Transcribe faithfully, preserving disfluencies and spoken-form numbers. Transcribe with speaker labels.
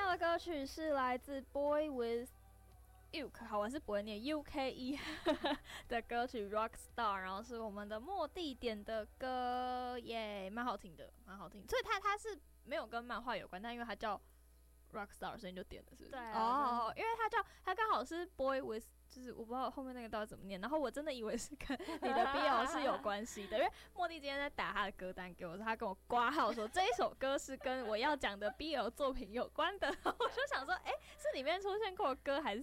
Speaker 1: 的歌曲是来自 Boy with Uke， 好，我是不会念 U K E 的歌曲 Rockstar， 然后是我们的莫蒂点的歌，耶，蛮好听的，蛮好听。所以它它是没有跟漫画有关，但因为它叫 Rockstar， 所以你就点了，是不是？
Speaker 2: 对、啊、
Speaker 1: 哦，因为它叫它刚好是 Boy with， 就是我不知道后面那个到底怎么念，然后我真的以为是跟你的 B L 是有关系的，因为莫蒂今天在打他的歌单给我，他跟我挂号说这一首歌是跟我要讲的 B L 作品有关的，我就想说，哎、欸，是里面出现过的歌还是